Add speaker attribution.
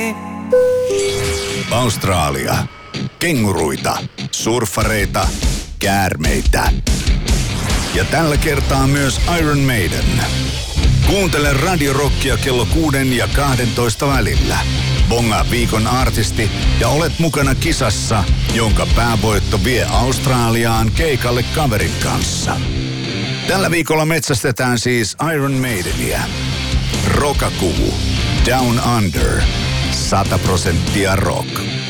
Speaker 1: Australia. Kenguruita, surffareita, käärmeitä. Ja tällä kertaa myös Iron Maiden. Kuuntele Radio Rockia kello 6 ja 12 välillä. Bongaa viikon artisti ja olet mukana kisassa, jonka päävoitto vie Australiaan keikalle kaverin kanssa. Tällä viikolla metsästetään siis Iron Maideniä. Rokakuu. Down Under. 100% rock.